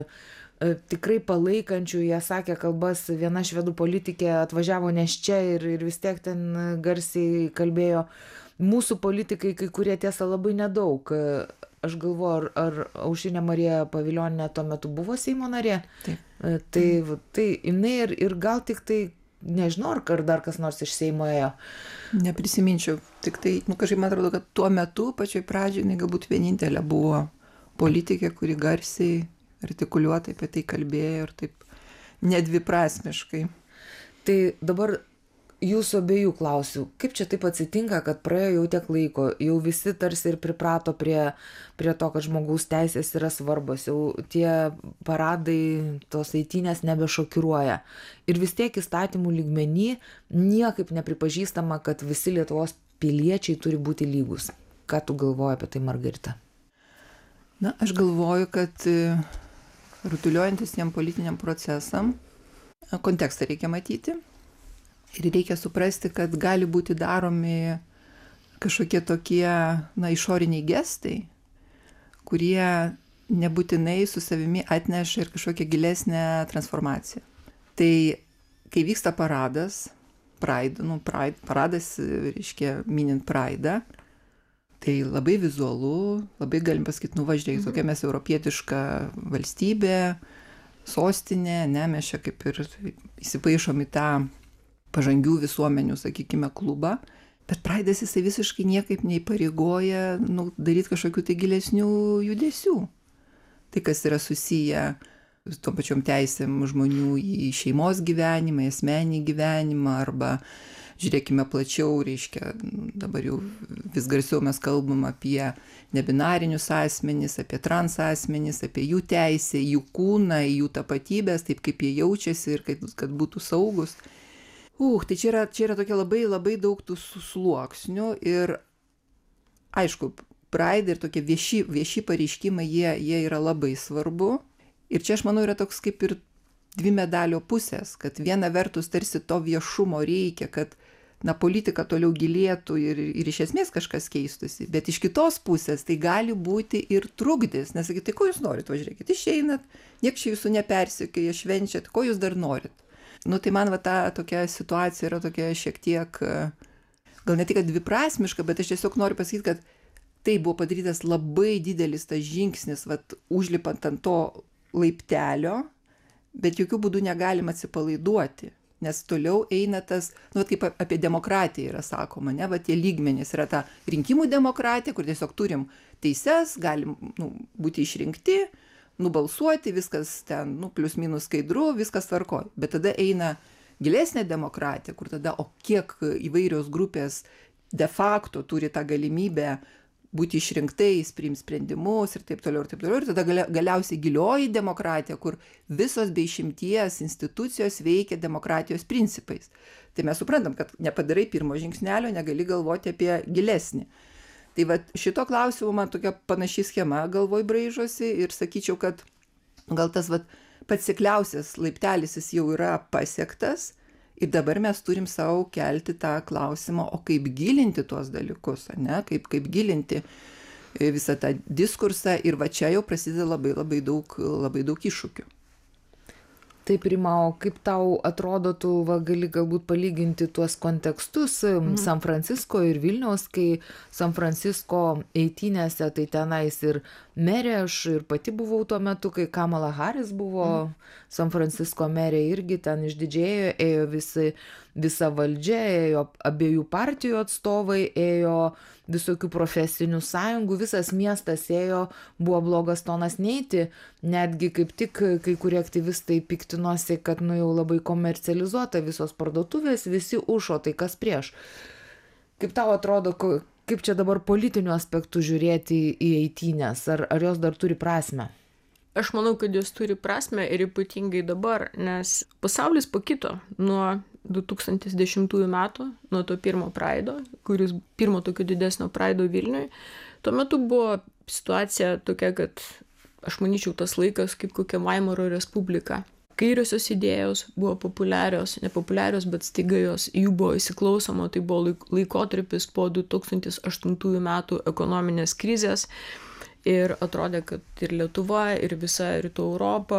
tikrai palaikančių, jie sakė kalbas, viena švedų politikė atvažiavo nėščia ir vis tiek ten garsiai kalbėjo. Mūsų politikai, kai kurie tiesa labai nedaug. Aš galvoju, ar Aušrinė Marija Pavilionienė tuo metu buvo Seimo narė? Taip. Tai jinai ir gal tik tai, nežinau, ar dar kas nors iš Seimo ėjo. Neprisiminčiau, tik tai, kažkaip man atrodo, kad tuo metu, pačioj pradžioj, jinai galbūt vienintelė buvo politikė, kuri garsiai, artikuliuotai apie tai kalbėjo ir taip nedviprasmiškai. Tai dabar jūsų abiejų klausiu, kaip čia taip atsitinka, kad praėjo jau tiek laiko, jau visi tarsi ir priprato prie to, kad žmogaus teisės yra svarbos, jau tie paradai, tos eitynės nebešokiruoja. Ir vis tiek įstatymų lygmenį niekaip nepripažįstama, kad visi Lietuvos piliečiai turi būti lygus. Ką tu galvoji apie tai, Margarita? Na, aš galvoju, kad rutuliojantis tiem politiniam procesam, kontekstą reikia matyti. Ir reikia suprasti, kad gali būti daromi kažkokie tokie, išoriniai gestai, kurie nebūtinai su savimi atneša ir kažkokią gilesnę transformaciją. Tai kai vyksta paradas, paradas, reiškia, minint Praidą, tai labai vizualu, labai galim pasakyti, važiuojai, tokia mes europietiška valstybė, sostinė, mes čia kaip ir įsipaišom į tą pažangių visuomenių, sakykime, klubą, bet Praidas jisai visiškai niekaip neįpareigoja daryti kažkokių tai gilesnių judesių. Tai, kas yra susiję su tom pačiom teisėm žmonių į šeimos gyvenimą, į asmeninį gyvenimą, arba žiūrėkime plačiau, reiškia, dabar jau vis garsiau mes kalbam apie nebinarinius asmenys, apie trans asmenys, apie jų teisę, jų kūną, jų tapatybės, taip kaip jie jaučiasi ir kad būtų saugus. Tai čia yra tokia labai, labai daug tų sluoksnių ir, aišku, Pride ir tokie vieši pareiškimai, jie yra labai svarbu. Ir čia, aš manau, yra toks kaip ir dvi medalio pusės, kad viena vertus tarsi to viešumo reikia, kad politika toliau gilėtų ir iš esmės kažkas keistusi, bet iš kitos pusės tai gali būti ir trukdis, nes sakyti, tai ko jūs norit, važiuokit, išeinat, nieks čia jūsų nepersekioja, švenčiat, ko jūs dar norit. Tai man ta tokia situacija yra tokia šiek tiek, gal ne tik dviprasmiška, bet aš tiesiog noriu pasakyti, kad tai buvo padarytas labai didelis tas žingsnis, užlipant ant to laiptelio, bet jokių būdų negalim atsipalaiduoti, nes toliau eina tas, kaip apie demokratiją yra sakoma, tie lygmenys yra ta rinkimų demokratija, kur tiesiog turim teises, galim būti išrinkti, nubalsuoti, viskas ten, plius minus skaidru, viskas tvarkoj. Bet tada eina gilesnė demokratija, kur tada, kiek įvairios grupės de facto turi tą galimybę būti išrinktais, priimti sprendimus ir taip toliau. Ir tada galiausiai gilioji demokratija, kur visos be išimties institucijos veikia demokratijos principais. Tai mes suprantam, kad nepadarai pirmo žingsnelio, negali galvoti apie gilesnį. Tai šito klausimo man tokia panaši schema galvoj braižosi ir sakyčiau, kad gal tas pats sikliausias laiptelis jis jau yra pasiektas ir dabar mes turim savo kelti tą klausimą, o kaip gilinti tuos dalykus, kaip gilinti visą tą diskursą ir čia jau prasideda labai, labai daug iššūkių. Taip, Rima, o kaip tau atrodo, tu gali galbūt palyginti tuos kontekstus San Francisko ir Vilniaus, kai San Francisko eitynėse, tai tenais ir merė, aš ir pati buvau tuo metu, kai Kamala Harris buvo San Francisko merė, irgi ten išdidžėjo, ėjo visa valdžia, ėjo abiejų partijų atstovai, ėjo visokių profesinių sąjungų, visas miestas ėjo, buvo blogas tonas neiti, netgi kaip tik kai kurie aktyvistai piktinosi, kad jau labai komercializuota visos parduotuvės, visi ušo, tai kas prieš. Kaip tau atrodo, kaip čia dabar politiniu aspektu žiūrėti į eitynės, ar jos dar turi prasmę? Aš manau, kad jos turi prasmę ir ypatingai dabar, nes pasaulis pakito nuo 2010 metų, nuo to pirmo Praido, kuris pirmo tokio didesnio Praido Vilniui. Tuo metu buvo situacija tokia, kad aš manyčiau tas laikas kaip kokia Vaimaro Respublika. Kairiosios idėjos buvo populiarios, nepopuliarios, bet staiga jų buvo įsiklausoma, tai buvo laikotarpis po 2008 metų ekonominės krizės ir atrodė, kad ir Lietuva, ir visa Rytų Europa